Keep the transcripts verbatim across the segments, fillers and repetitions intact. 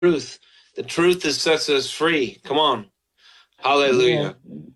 truth. The truth that sets us free. Come on. Hallelujah.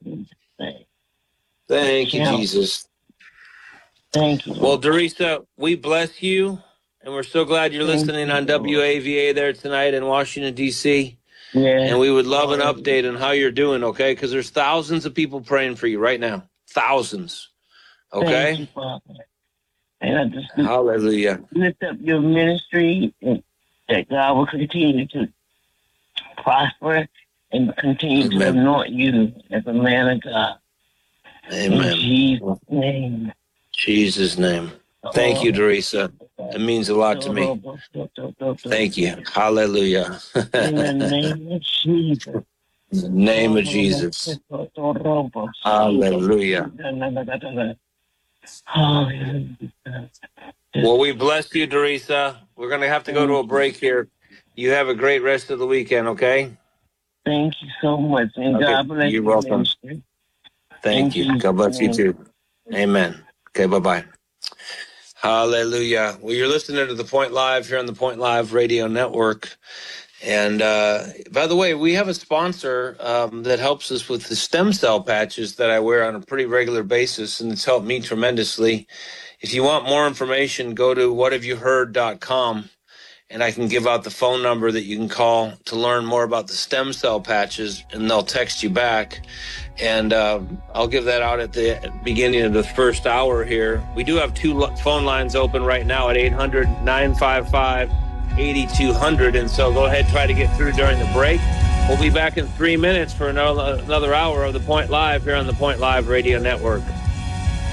Thank you, Jesus. Thank you. Well, Dorisa, we bless you, and we're so glad you're Thank listening you, on W A V A there tonight in Washington, D C Yeah. And we would love an update on how you're doing, okay? Because there's thousands of people praying for you right now. Thousands. Okay? Thank you, Father. And I just Hallelujah. lift up your ministry, and that God will continue to prosper and continue Amen. to anoint you as a man of God. Amen. In Jesus' name. Jesus' name. Thank you, Dorisa. It means a lot to me. Thank you. Hallelujah. In the name of Jesus. In the name of Jesus. Hallelujah. Hallelujah. Well, we bless you, Dorisa. We're going to have to go to a break here. You have a great rest of the weekend, okay? Thank you so much. And Okay. God bless You're you. welcome. Ministry. Thank you. God bless you too. Amen. Okay, bye-bye. Hallelujah. Well, you're listening to The Point Live here on the Point Live Radio Network. And uh, by the way, we have a sponsor um, that helps us with the stem cell patches that I wear on a pretty regular basis, and it's helped me tremendously. If you want more information, go to what have you heard dot com, and I can give out the phone number that you can call to learn more about the stem cell patches, and they'll text you back. And uh, I'll give that out at the beginning of the first hour here. We do have two phone lines open right now at eight hundred, nine five five, eight two hundred. And so go ahead, try to get through during the break. We'll be back in three minutes for another, another hour of The Point Live here on the Point Live Radio Network.